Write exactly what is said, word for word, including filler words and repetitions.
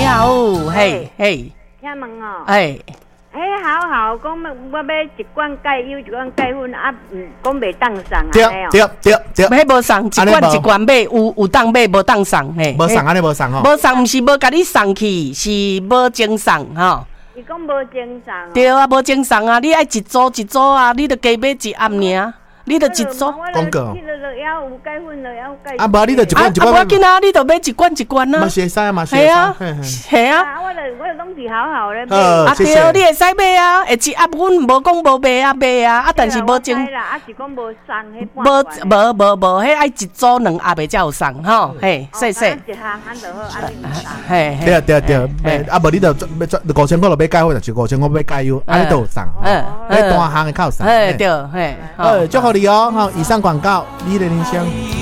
好，嘿嘿， 请问哦， 哎， 哎，好好，讲我要一罐钙油，一罐钙粉啊，嗯，讲袂当送啊， 对对对对， 迄无送，一罐一罐买，有有当买，无当送嘿。 无送安尼无送吼， 无送毋是无甲你送去，是无精送吼。 伊讲无精送。 对啊，无精送啊，你爱一组一组啊，你着加买一盒尔。你着一组广告， 啊， 无你着一罐一罐， 啊，无要紧啊，你着买一罐一罐啊， 嘛是会使啊，嘛是会使， 系啊， 我着我着拢是好好咧买， 啊对，你会使买啊，会一盒阮无讲无卖啊卖啊，啊但是无精， 啊是讲无送迄无无无无，迄爱一组两盒的才有送吼，嘿，细细， 一项安就好，安尼唔送， 嘿， 对对对，啊无你着五千块就买钙粉，就是五千块买钙油，安尼都有送，嗯，迄单项的较有送， 嘿对，嘿， 呃，祝福你哦，吼，以上广告，你的铃声。